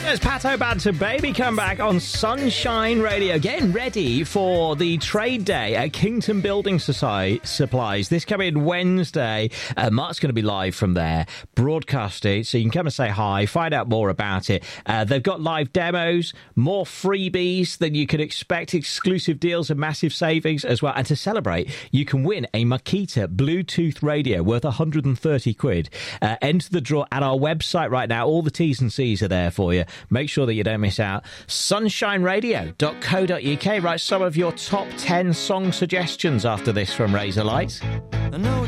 There's Pato Banter Baby come back on Sunshine Radio. Getting ready for the trade day at Kington Building Supplies this coming Wednesday. Mark's going to be live from there, broadcasting, so you can come and say hi, find out more about it. They've got live demos, more freebies than you could expect, exclusive deals and massive savings as well. And to celebrate, you can win a Makita Bluetooth radio worth 130 quid. Enter the draw at our website right now. All the T's and C's are there for you. Make sure that you don't miss out. Sunshineradio.co.uk. Write some of your top 10 song suggestions after this from Razorlight. I know